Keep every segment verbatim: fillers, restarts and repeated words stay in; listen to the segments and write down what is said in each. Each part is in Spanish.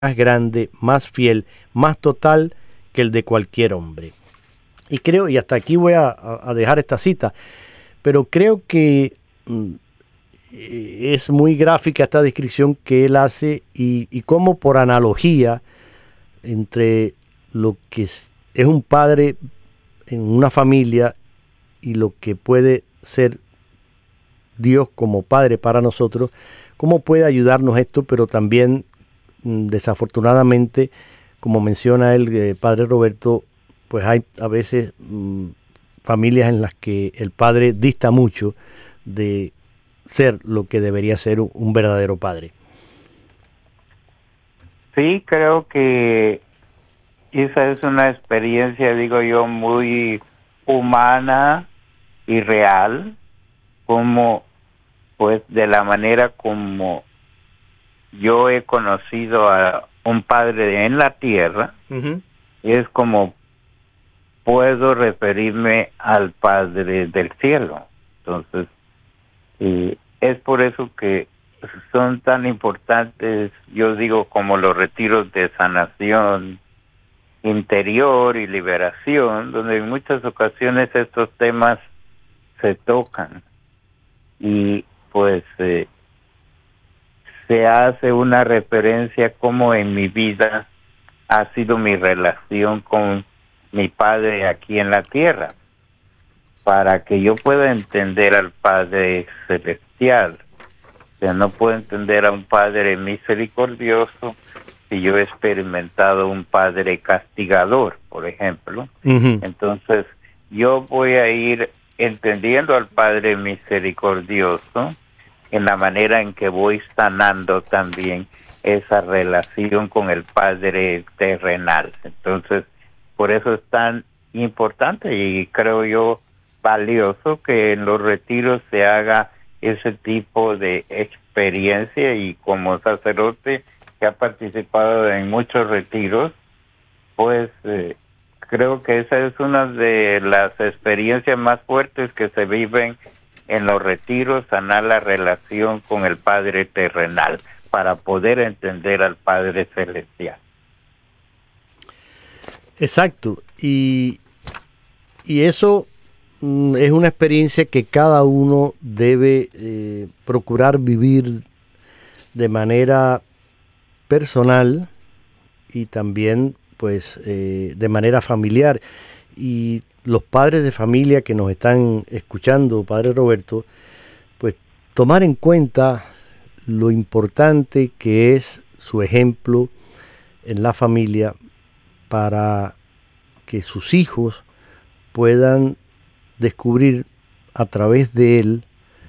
más grande, más fiel, más total que el de cualquier hombre. Y creo, y hasta aquí voy a, a dejar esta cita, pero creo que mm, es muy gráfica esta descripción que él hace y, y cómo por analogía entre lo que es, es un padre en una familia y lo que puede ser Dios como Padre para nosotros, cómo puede ayudarnos esto, pero también mm, desafortunadamente, como menciona el eh, Padre Roberto, pues hay a veces mm, familias en las que el padre dista mucho de ser lo que debería ser un, un verdadero padre. Sí, creo que esa es una experiencia, digo yo, muy humana y real, como pues de la manera como yo he conocido a un padre en la tierra, uh-huh. es como puedo referirme al Padre del cielo. Entonces, y es por eso que son tan importantes, yo digo, como los retiros de sanación interior y liberación, donde en muchas ocasiones estos temas se tocan y pues eh, se hace una referencia como en mi vida ha sido mi relación con mi Padre aquí en la tierra, para que yo pueda entender al Padre celestial. O sea, no puedo entender a un Padre misericordioso si yo he experimentado un Padre castigador, por ejemplo. Uh-huh. Entonces, yo voy a ir entendiendo al Padre misericordioso en la manera en que voy sanando también esa relación con el Padre terrenal. Entonces, por eso es tan importante y creo yo valioso que en los retiros se haga ese tipo de experiencia, y como sacerdote que ha participado en muchos retiros, pues eh, creo que esa es una de las experiencias más fuertes que se viven en los retiros, sanar la relación con el Padre terrenal para poder entender al Padre celestial. Exacto, y, y eso mm, es una experiencia que cada uno debe eh, procurar vivir de manera personal y también pues eh, de manera familiar. Y los padres de familia que nos están escuchando, Padre Roberto, pues tomar en cuenta lo importante que es su ejemplo en la familia para que sus hijos puedan descubrir a través de él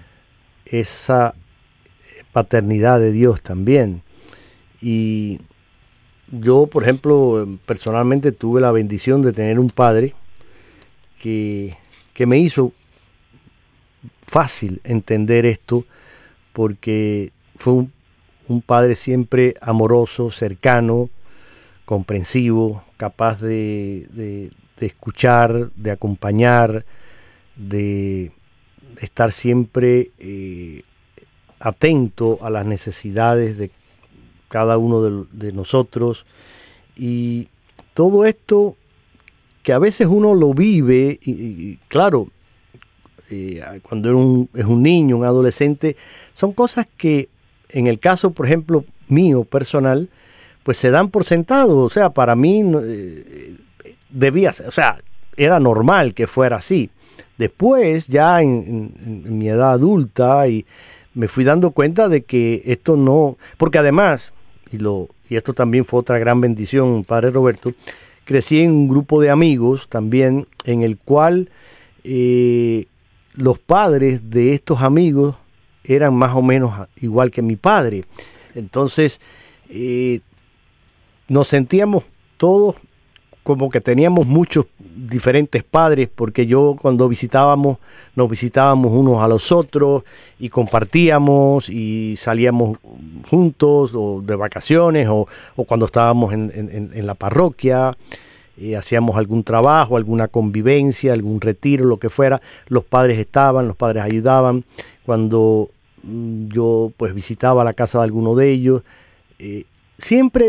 esa paternidad de Dios también. Y yo, por ejemplo, personalmente tuve la bendición de tener un padre que, que me hizo fácil entender esto, porque fue un, un padre siempre amoroso, cercano, comprensivo, capaz de, de, de escuchar, de acompañar, de estar siempre eh, atento a las necesidades de cada uno de, de nosotros. Y todo esto que a veces uno lo vive, y, y claro, eh, cuando es un, es un niño, un adolescente, son cosas que en el caso, por ejemplo, mío personal, pues se dan por sentado. O sea, para mí eh, debía ser, o sea, era normal que fuera así. Después, ya en, en, en mi edad adulta, y me fui dando cuenta de que esto no, porque además, y, lo, y esto también fue otra gran bendición, Padre Roberto, crecí en un grupo de amigos también en el cual eh, los padres de estos amigos eran más o menos igual que mi padre. Entonces, eh, nos sentíamos todos como que teníamos muchos diferentes padres, porque yo cuando visitábamos, nos visitábamos unos a los otros y compartíamos y salíamos juntos o de vacaciones o, o cuando estábamos en, en, en la parroquia, eh, hacíamos algún trabajo, alguna convivencia, algún retiro, lo que fuera, los padres estaban, los padres ayudaban. Cuando mm, yo pues visitaba la casa de alguno de ellos, eh, siempre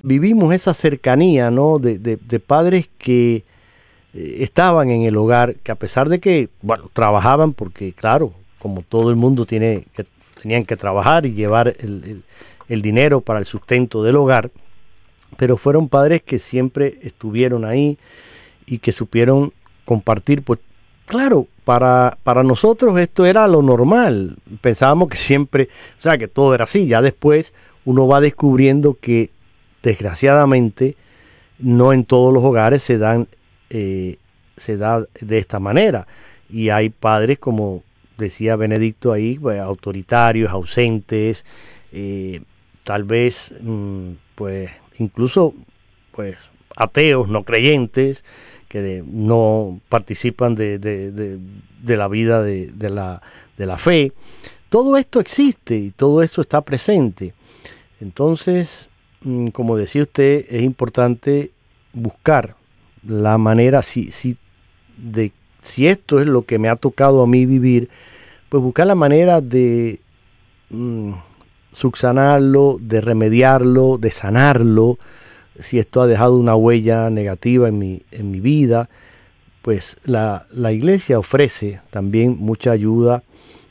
vivimos esa cercanía, ¿no? de, de, de padres que eh, estaban en el hogar, que a pesar de que, bueno, trabajaban, porque claro, como todo el mundo tiene que, tenían que trabajar y llevar el, el, el dinero para el sustento del hogar, pero fueron padres que siempre estuvieron ahí y que supieron compartir. Pues claro, para, para nosotros esto era lo normal. Pensábamos que siempre, o sea, que todo era así. Ya después uno va descubriendo que desgraciadamente no en todos los hogares se dan eh, se da de esta manera. Y hay padres, como decía Benedicto ahí, pues, autoritarios, ausentes, eh, tal vez mmm, pues incluso pues ateos, no creyentes, que no participan de, de, de, de la vida de, de, la, de la fe. Todo esto existe y todo esto está presente. Entonces, como decía usted, es importante buscar la manera, si, si, de, si esto es lo que me ha tocado a mí vivir, pues buscar la manera de mmm, subsanarlo, de remediarlo, de sanarlo. Si esto ha dejado una huella negativa en mi, en mi vida, pues la, la iglesia ofrece también mucha ayuda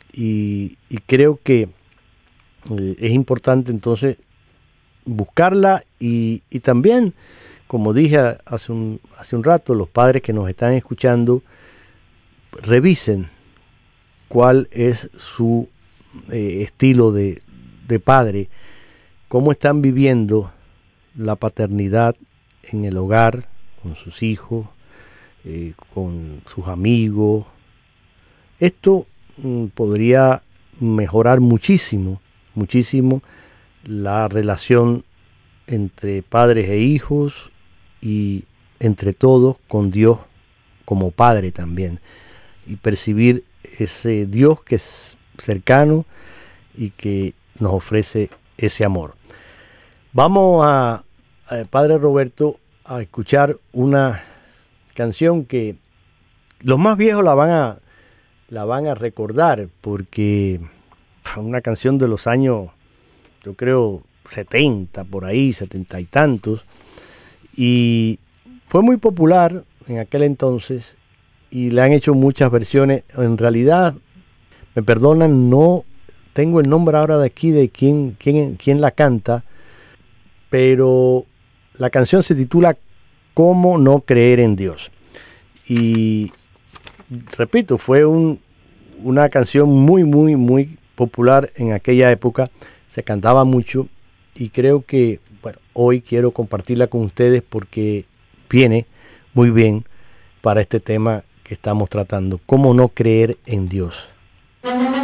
y, y creo que eh, es importante entonces buscarla y, y también, como dije hace un, hace un rato, los padres que nos están escuchando, revisen cuál es su eh, estilo de, de padre, cómo están viviendo la paternidad en el hogar, con sus hijos, eh, con sus amigos. Esto mm, podría mejorar muchísimo, muchísimo la relación entre padres e hijos y entre todos con Dios como Padre también. Y percibir ese Dios que es cercano y que nos ofrece ese amor. Vamos a, a, Padre Roberto, a escuchar una canción que los más viejos la van a, la van a recordar, porque una canción de los años, yo creo, setenta, por ahí, setenta y tantos, y fue muy popular en aquel entonces, y le han hecho muchas versiones. En realidad, me perdonan, no tengo el nombre ahora de aquí de quién, quién, quién la canta, pero la canción se titula ¿Cómo no creer en Dios? Y repito, fue un, una canción muy, muy, muy popular en aquella época, se cantaba mucho y creo que, bueno, hoy quiero compartirla con ustedes porque viene muy bien para este tema que estamos tratando, ¿cómo no creer en Dios?